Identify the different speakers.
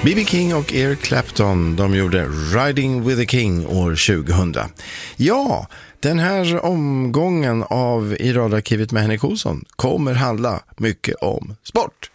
Speaker 1: B.B. King och Eric Clapton, de gjorde Riding with the King år 2000. Ja, den här omgången av I radarkivet med Henrik Olsson kommer handla mycket om sport.